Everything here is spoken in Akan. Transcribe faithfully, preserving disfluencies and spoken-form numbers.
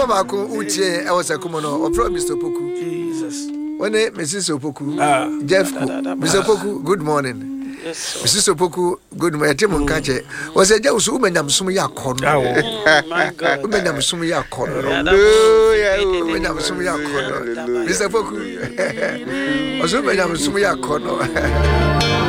Papa Baku, Uche, I was a Kumono, or from Mister Poku. Jesus. One day, Missus Opoku, Jeff, Mister Poku, good morning. Missus Opoku, good morning. Timon Kache was a Joe woman, I'm Sumia Corner. Oh, my God. Women, I'm Sumia Corner. Women, I'm Sumia Corner. Mister Poku, was women, I'm Sumia Corner.